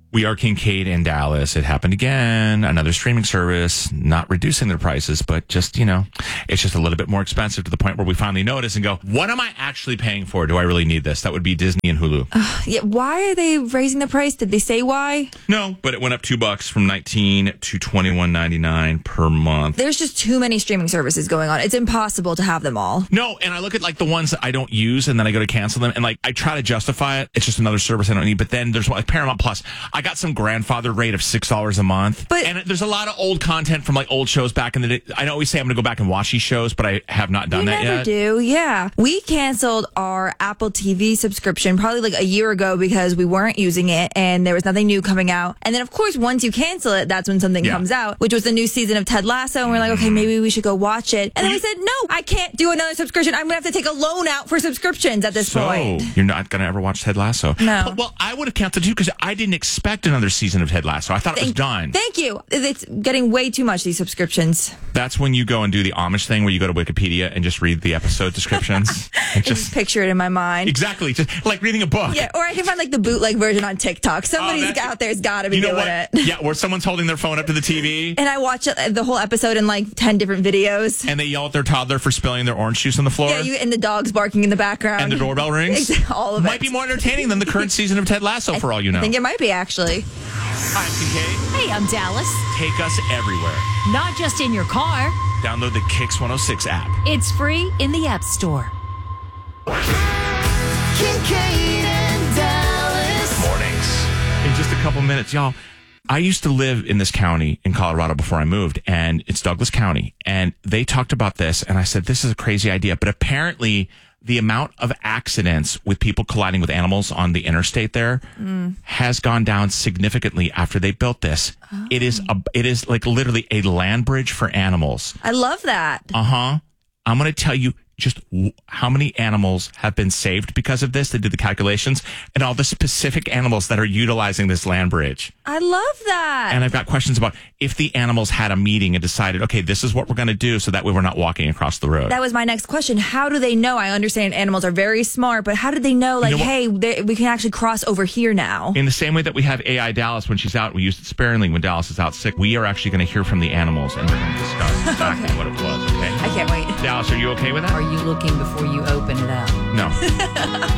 We Are Kincaid in Dallas. It happened again. Another streaming service, not reducing their prices, but just, it's just a little bit more expensive to the point where we finally notice and go, what am I actually paying for? Do I really need this? That would be Disney and Hulu. Yeah, why are they raising the price? Did they say why? No, but it went up $2 from $19 to $21.99 per month. There's just too many streaming services going on. It's impossible to have them all. No, and I look at the ones that I don't use and then I go to cancel them and I try to justify it. It's just another service I don't need. But then there's Paramount Plus. I got some grandfather rate of $6 a month. And there's a lot of old content from old shows back in the day. I always say I'm going to go back and watch these shows, but I have not done that yet. You never do, yeah. We canceled our Apple TV subscription probably a year ago because we weren't using it and there was nothing new coming out. And then, of course, once you cancel it, that's when something comes out, which was the new season of Ted Lasso. And we're like, okay, maybe we should go watch it. And then we said, no, I can't do another subscription. I'm going to have to take a loan out for subscriptions at this point. So, you're not going to ever watch Ted Lasso? No. Well, I would have canceled too because I didn't expect another season of Ted Lasso. I thought it was done. Thank you. It's getting way too much, these subscriptions. That's when you go and do the Amish thing where you go to Wikipedia and just read the episode descriptions. And just picture it in my mind. Exactly. Just like reading a book. Yeah, or I can find the bootleg version on TikTok. Somebody's out there's got to be doing it. Yeah, or someone's holding their phone up to the TV. And I watch the whole episode in 10 different videos. And they yell at their toddler for spilling their orange juice on the floor. Yeah, and the dog's barking in the background. And the doorbell rings. All of it. Might be more entertaining than the current season of Ted Lasso, for all you know. I think it might be, actually. Hi, I'm Kincaid. Hey, I'm Dallas. Take us everywhere. Not just in your car. Download the Kicks 106 app. It's free in the App Store. Kincaid and Dallas. Mornings. In just a couple minutes, y'all. I used to live in this county in Colorado before I moved, and it's Douglas County. And they talked about this, and I said, this is a crazy idea. But apparently, the amount of accidents with people colliding with animals on the interstate there has gone down significantly after they built this. Oh. It is literally a land bridge for animals. I love that. I'm going to tell you just how many animals have been saved because of this. They did the calculations and all the specific animals that are utilizing this land bridge. I love that. And I've got questions about if the animals had a meeting and decided, okay, this is what we're going to do so that way we're not walking across the road. That was my next question. How do they know? I understand animals are very smart, but how did they know, hey, we can actually cross over here now? In the same way that we have AI Dallas when she's out, we use it sparingly when Dallas is out sick. We are actually going to hear from the animals and we're going to discuss exactly what it was, okay? I can't wait. Dallas, are you okay with that? Are you looking before you open it up? No.